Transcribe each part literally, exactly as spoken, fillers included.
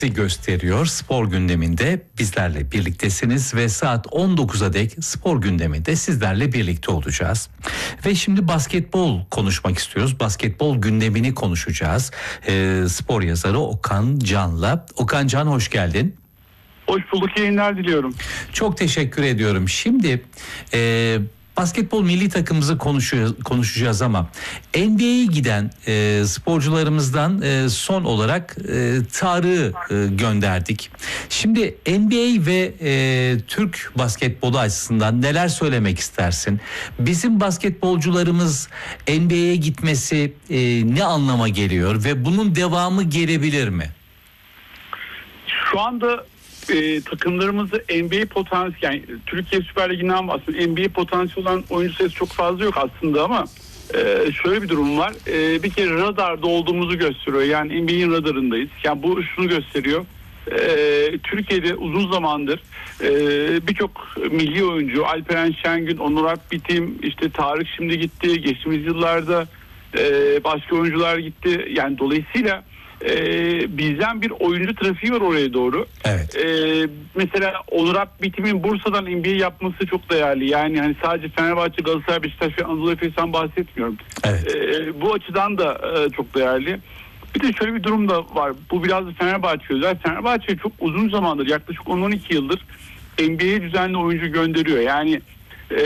gösteriyor. Spor gündeminde bizlerle birliktesiniz ve saat on dokuza dek spor gündeminde sizlerle birlikte olacağız. Ve şimdi basketbol konuşmak istiyoruz. Basketbol gündemini konuşacağız. Ee, spor yazarı Okan Can'la. Okan Can, hoş geldin. Hoş bulduk, yayınlar diliyorum. Çok teşekkür ediyorum. Şimdi e, basketbol milli takımımızı konuşuyoruz, konuşacağız ama N B A'ye giden e, sporcularımızdan e, son olarak e, Tarık'ı e, gönderdik. Şimdi N B A ve e, Türk basketbolu açısından neler söylemek istersin? Bizim basketbolcularımız N B A'ye gitmesi e, ne anlama geliyor ve bunun devamı gelebilir mi? Şu anda e, takımlarımızda N B A potansiyel, yani Türkiye Süper Ligi'nden bahsediyorum. N B A potansiyeli olan oyuncu sayısı çok fazla yok aslında ama e, şöyle bir durum var. E, bir kere radarda olduğumuzu gösteriyor. Yani N B A'nin radarındayız. Yani bu şunu gösteriyor. E, Türkiye'de uzun zamandır e, birçok milli oyuncu, Alperen Şengün, Onur Akbitim, işte Tarık şimdi gitti. Geçtiğimiz yıllarda e, başka oyuncular gitti. Yani dolayısıyla Ee, bizden bir oyuncu trafiği var oraya doğru. Evet. Ee, mesela Onur Akbitim'in Bursa'dan N B A yapması çok değerli. Yani hani sadece Fenerbahçe, Galatasaray, Beşiktaş ve Anadolu Efes'ten bahsetmiyorum. Evet. Ee, bu açıdan da e, çok değerli. Bir de şöyle bir durum da var. Bu biraz da Fenerbahçe özel. Fenerbahçe çok uzun zamandır, yaklaşık on on iki yıldır N B A'ye düzenli oyuncu gönderiyor. Yani e,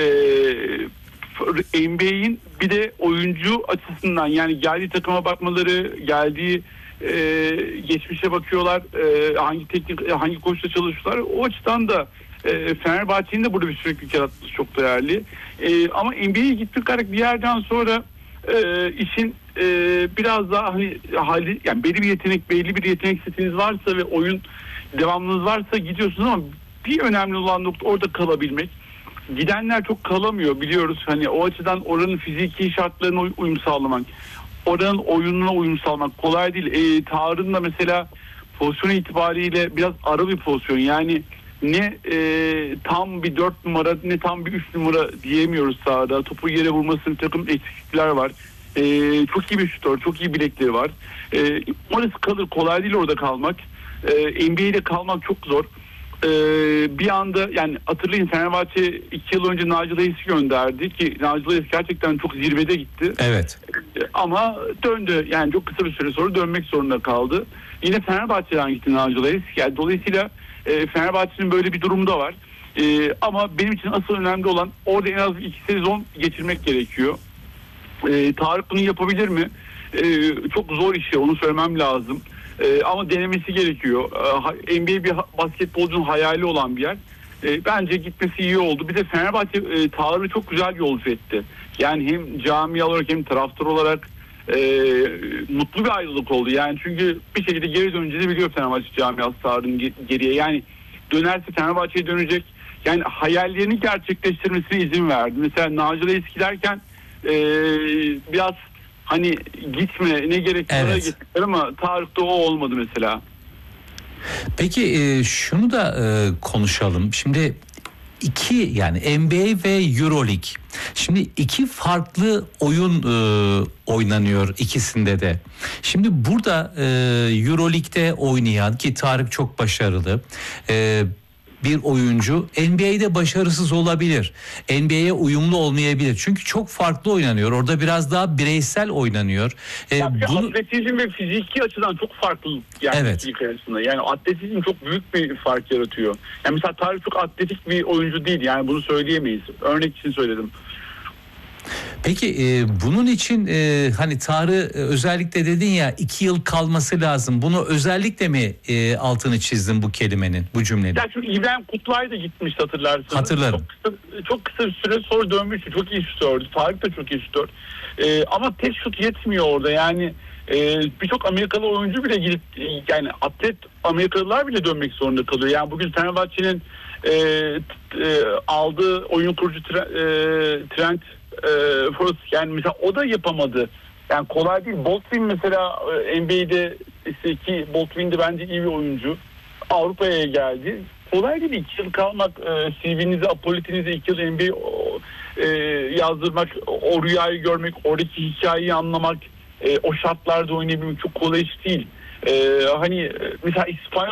N B A'in bir de oyuncu açısından, yani geldiği takıma bakmaları, geldiği Ee, geçmişe bakıyorlar, ee, hangi teknik, hangi koçla çalışıyorlar. O açıdan da e, Fenerbahçe'nin de burada bir süreklilik yaratması çok değerli. E, ama N B A'ye gittik bir yerden sonra e, işin e, biraz daha hani hali, yani belli bir yetenek, belli bir yetenek setiniz varsa ve oyun devamınız varsa gidiyorsunuz ama bir önemli olan nokta orada kalabilmek. Gidenler çok kalamıyor, biliyoruz. Hani o açıdan oranın fiziki şartlarına uyum sağlamak, oranın oyununa uyum sağlamak kolay değil. E, Tarık'ın da mesela pozisyon itibariyle biraz ara bir pozisyon. Yani ne e, tam bir dört numara ne tam bir üç numara diyemiyoruz sahada. Topu yere vurmasının takım eksiklikler var. E, çok iyi bir şutör, çok iyi bilekleri var. E, orası kalır, kolay değil orada kalmak. E, N B A'de kalmak çok zor. Ee, bir anda, yani hatırlayın, Fenerbahçe iki yıl önce Naci Reis'i gönderdi ki Naci Reis gerçekten çok zirvede gitti. Evet. Ee, ama döndü, yani çok kısa bir süre sonra dönmek zorunda kaldı. Yine Fenerbahçe'den gitti Naci Reis. Yani dolayısıyla e, Fenerbahçe'nin böyle bir durumu da var. E, ama benim için asıl önemli olan orada en az iki sezon geçirmek gerekiyor. E, Tarık bunu yapabilir mi? E, çok zor iş, onu söylemem lazım. Ee, ama denemesi gerekiyor. Ee, N B A bir basketbolcunun hayali olan bir yer. Ee, bence gitmesi iyi oldu. Bir de Fenerbahçe e, Tarık'ı çok güzel yolcu etti. Yani hem cami olarak hem taraftar olarak e, mutlu bir ayrılık oldu. Yani çünkü bir şekilde geri döneceğini biliyor Fenerbahçe camiası Tarık'ın geriye. Yani dönerse Fenerbahçe'ye dönecek. Yani hayallerini gerçekleştirmesine izin verdi. Mesela Naci Reis giderken e, biraz hani gitme, ne gerek var, evet, gittiler ama Tarık'ta o olmadı mesela. Peki e, şunu da e, konuşalım. Şimdi iki, yani N B A ve Euroleague. Şimdi iki farklı oyun e, oynanıyor ikisinde de. Şimdi burada e, Euroleague'de oynayan, ki Tarık çok başarılı E, bir oyuncu N B A'de başarısız olabilir. N B A'ye uyumlu olmayabilir. Çünkü çok farklı oynanıyor. Orada biraz daha bireysel oynanıyor. Ee, ya, bunu... Atletizm ve fiziki açıdan çok farklı. Yani evet. arasında. Yani atletizm çok büyük bir fark yaratıyor. Yani mesela Tarık çok atletik bir oyuncu değil. Yani bunu söyleyemeyiz. Örnek için söyledim. Peki e, bunun için e, hani Tarık e, özellikle dedin ya, iki yıl kalması lazım. Bunu özellikle mi e, altını çizdin bu kelimenin, bu cümlenin? Ya çünkü İbrahim Kutlay da gitmişti, hatırlarsınız. Hatırlarım. Çok kısa, çok kısa bir süre sonra dönmüştü. Çok iyi şutördü. Tarık da çok iyi şutör. E, ama tek şut yetmiyor orada. Yani e, birçok Amerikalı oyuncu bile gidip, yani atlet Amerikalılar bile dönmek zorunda kalıyor. Yani bugün Fenerbahçe'nin e, e, aldığı oyun kurucu tre, e, Trent e, Forrest, yani mesela o da yapamadı. Yani kolay değil. Baldwin mesela e, N B A'de işte, ki Baldwin de bence iyi bir oyuncu. Avrupa'ya geldi. Kolay değil. iki yıl kalmak, e, C V'nize, apolitinize iki yıl N B A e, yazdırmak, o rüyayı görmek, oradaki hikayeyi anlamak, e, o şartlarda oynayabilmek çok kolay iş değil. E, hani mesela İspanyol